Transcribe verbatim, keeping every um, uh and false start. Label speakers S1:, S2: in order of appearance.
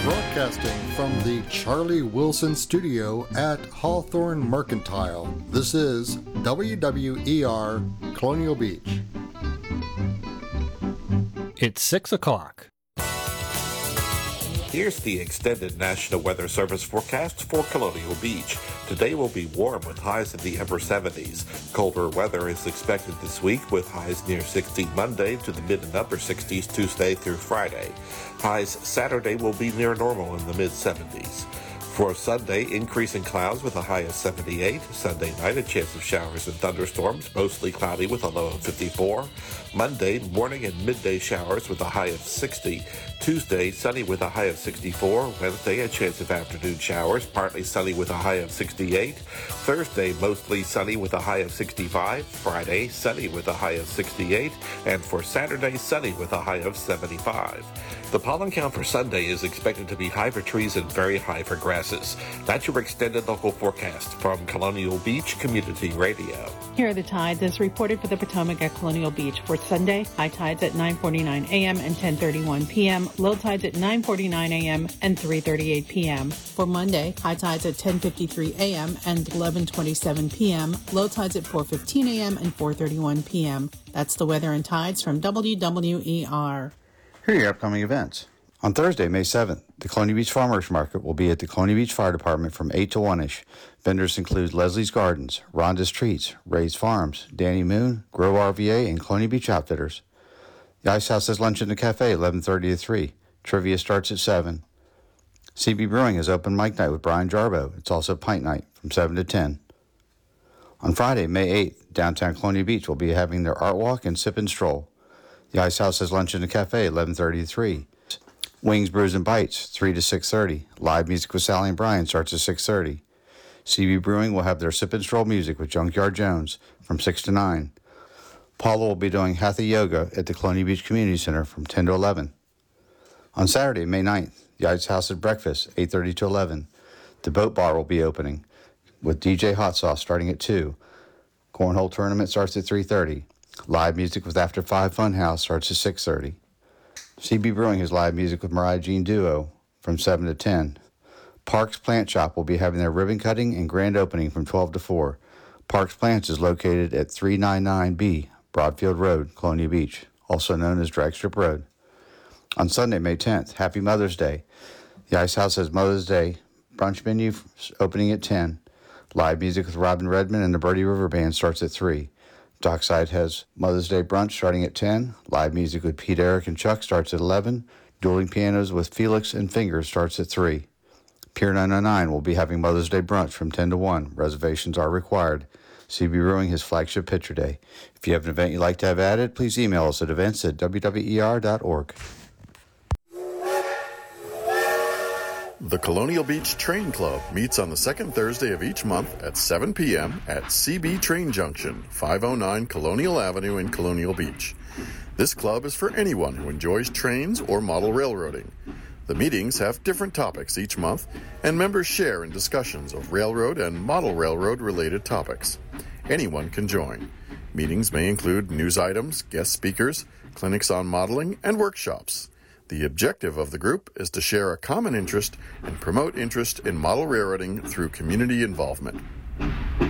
S1: Broadcasting from the Charlie Wilson Studio at Hawthorne Mercantile, this is W W E R Colonial Beach.
S2: It's six o'clock.
S3: Here's the extended National Weather Service forecast for Colonial Beach. Today will be warm with highs in the upper seventies. Colder weather is expected this week with highs near sixty Monday to the mid and upper sixties Tuesday through Friday. Highs Saturday will be near normal in the mid seventies. For Sunday, increasing clouds with a high of seventy-eight. Sunday night, a chance of showers and thunderstorms, mostly cloudy with a low of fifty-four. Monday, morning and midday showers with a high of sixty. Tuesday, sunny with a high of sixty-four. Wednesday, a chance of afternoon showers, partly sunny with a high of sixty-eight. Thursday, mostly sunny with a high of sixty-five. Friday, sunny with a high of sixty-eight. And for Saturday, sunny with a high of seventy-five. The pollen count for Sunday is expected to be high for trees and very high for grasses. That's your extended local forecast from Colonial Beach Community Radio.
S4: Here are the tides as reported for the Potomac at Colonial Beach. For Sunday, high tides at nine forty-nine a.m. and ten thirty-one p.m., low tides at nine forty-nine a.m. and three thirty-eight p.m. For Monday, high tides at ten fifty-three a.m. and eleven twenty-seven p.m., low tides at four fifteen a.m. and four thirty-one p.m. That's the weather and tides from W W E R.
S5: Here are your upcoming events. On Thursday, May seventh, the Colonial Beach Farmers Market will be at the Colonial Beach Fire Department from eight to one-ish. Vendors include Leslie's Gardens, Rhonda's Treats, Ray's Farms, Danny Moon, Grove R V A, and Colonial Beach Outfitters. The Ice House has lunch in the cafe, eleven thirty to three. Trivia starts at seven. C B Brewing has open mic night with Brian Jarbo. It's also pint night from seven to ten. On Friday, May eighth, downtown Colonial Beach will be having their art walk and sip and stroll. The Ice House has lunch in the cafe, eleven thirty to three. Wings, Brews, and Bites, three to six thirty. Live music with Sally and Brian starts at six thirty. C B Brewing will have their sip and stroll music with Junkyard Jones from six to nine. Paula will be doing Hatha Yoga at the Colonial Beach Community Center from ten to eleven. On Saturday, May ninth, the Ice House at breakfast, eight thirty to eleven. The Boat Bar will be opening with D J Hot Sauce starting at two. Cornhole Tournament starts at three thirty. Live music with After Five Funhouse starts at six thirty. C B Brewing has live music with Mariah Jean Duo from seven to ten. Parks Plant Shop will be having their ribbon cutting and grand opening from twelve to four. Parks Plants is located at three ninety-nine B Broadfield Road, Colonial Beach, also known as Drag Strip Road. On Sunday, May tenth, Happy Mother's Day. The Ice House has Mother's Day brunch menu opening at ten. Live music with Robin Redmond and the Birdie River Band starts at three. Dockside has Mother's Day brunch starting at ten. Live music with Pete, Eric, and Chuck starts at eleven. Dueling pianos with Felix and Fingers starts at three. Pier nine oh nine will be having Mother's Day brunch from ten to one. Reservations are required. C B Brewing his flagship Picture Day. If you have an event you'd like to have added, please email us at events at w w e r dot org.
S6: The Colonial Beach Train Club meets on the second Thursday of each month at seven p.m. at C B Train Junction, five oh nine Colonial Avenue in Colonial Beach. This club is for anyone who enjoys trains or model railroading. The meetings have different topics each month, and members share in discussions of railroad and model railroad related topics. Anyone can join. Meetings may include news items, guest speakers, clinics on modeling, and workshops. The objective of the group is to share a common interest and promote interest in model railroading through community involvement.